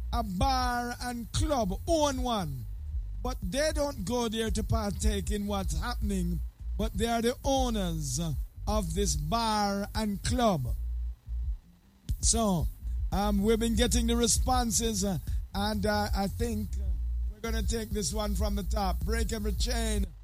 a bar and club, own one. But they don't go there to partake in what's happening, but they are the owners of this bar and club. So, we've been getting the responses, and I think we're going to take this one from the top. Break every chain.